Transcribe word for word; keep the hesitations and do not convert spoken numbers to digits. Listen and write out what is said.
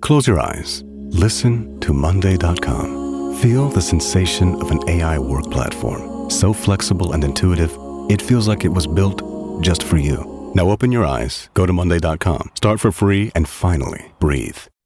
Close your eyes. Listen to Monday dot com. Feel the sensation of an A I work platform. So flexible and intuitive, it feels like it was built just for you. Now open your eyes, go to Monday dot com, start for free, and finally breathe.